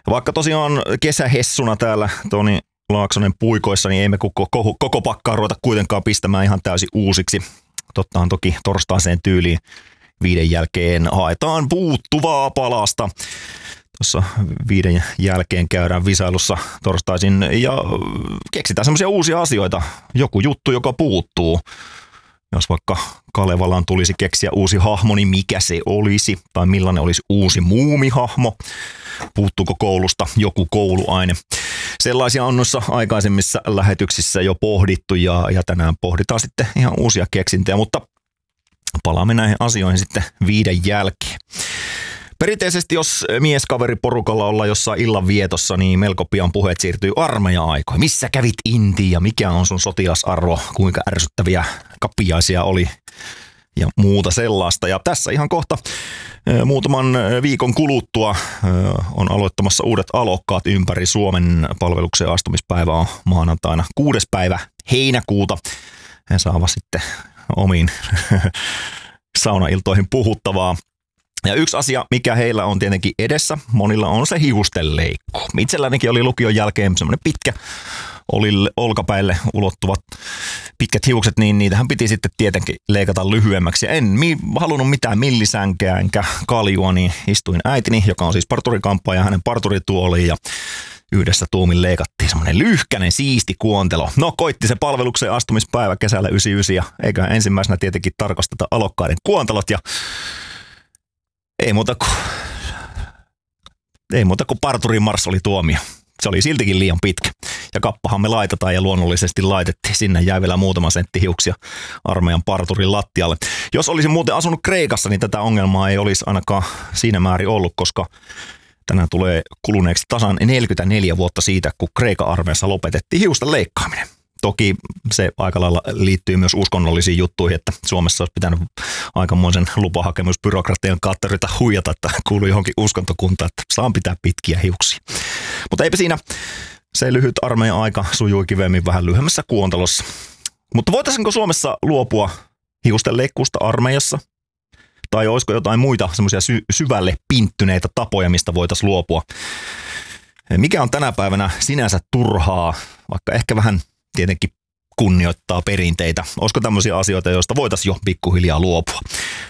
Vaikka tosiaan kesähessuna täällä Toni Laaksonen puikoissa, niin emme koko pakkaa ruveta kuitenkaan pistämään ihan täysin uusiksi. Totta on toki torstaiseen tyyliin 5 jälkeen haetaan puuttuvaa palasta. Tuossa 5 jälkeen käydään visailussa torstaisin ja keksitään semmoisia uusia asioita. Joku juttu, joka puuttuu. Jos vaikka Kalevalaan tulisi keksiä uusi hahmo, niin mikä se olisi? Tai millainen olisi uusi muumihahmo? Puuttuuko koulusta joku kouluaine? Sellaisia on noissa aikaisemmissa lähetyksissä jo pohdittu ja tänään pohditaan sitten ihan uusia keksintöjä, mutta palaamme näihin asioihin sitten 5 jälkeen. Perinteisesti, jos mieskaveriporukalla ollaan jossain illanvietossa, niin melko pian puheet siirtyy armeija-aikoihin. Missä kävit Intiin ja mikä on sun sotilasarvo, kuinka ärsyttäviä kapiaisia oli ja muuta sellaista. Ja tässä ihan kohta muutaman viikon kuluttua on aloittamassa uudet alokkaat ympäri Suomen. Palvelukseen astumispäivä on maanantaina 6. päivä heinäkuuta. He saavat sitten omiin saunailtoihin puhuttavaa. Ja yksi asia, mikä heillä on tietenkin edessä, monilla on se hiustenleikku. Itsellänikin oli lukion jälkeen semmoinen pitkä, oli olkapäille ulottuvat pitkät hiukset, niin niitähän piti sitten tietenkin leikata lyhyemmäksi. Ja en halunnut mitään millisänkeä enkä kaljua, niin istuin äitini, joka on siis parturikampaaja, hänen parturituoliin ja yhdessä tuumin leikattiin semmoinen lyhkäinen siisti kuontelo. No koitti se palvelukseen astumispäivä kesällä 99 ja eiköhän ensimmäisenä tietenkin tarkasteta alokkaiden kuontelot ja Ei muuta kuin parturin marssoli tuomio. Se oli siltikin liian pitkä. Ja kappahan me laitetaan ja luonnollisesti laitettiin. Sinne jäi vielä muutama sentti hiuksia armeijan parturin lattialle. Jos olisin muuten asunut Kreikassa, niin tätä ongelmaa ei olisi ainakaan siinä määrin ollut, koska tänään tulee kuluneeksi tasan 44 vuotta siitä, kun Kreikan armeijassa lopetettiin hiusten leikkaaminen. Toki se aika lailla liittyy myös uskonnollisiin juttuihin, että Suomessa olisi pitänyt aikamoisen lupahakemusbyrokratian katterita huijata, että kuuluu johonkin uskontokuntaan, että saan pitää pitkiä hiuksia. Mutta eipä siinä, se lyhyt armeijan aika sujui kivemmin vähän lyhyemmässä kuontelossa. Mutta voitaisiinko Suomessa luopua hiusten leikkuusta armeijassa? Tai olisiko jotain muita semmoisia syvälle pinttyneitä tapoja, mistä voitaisiin luopua? Mikä on tänä päivänä sinänsä turhaa, vaikka ehkä vähän tietenkin kunnioittaa perinteitä. Olisiko tämmöisiä asioita, joista voitaisiin jo pikkuhiljaa luopua?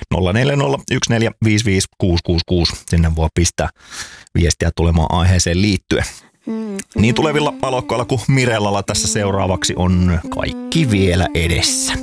0401455666. Sinne voi pistää viestiä tulemaan aiheeseen liittyen. Niin tulevilla alokkailla kuin Mirellalla tässä seuraavaksi on kaikki vielä edessä.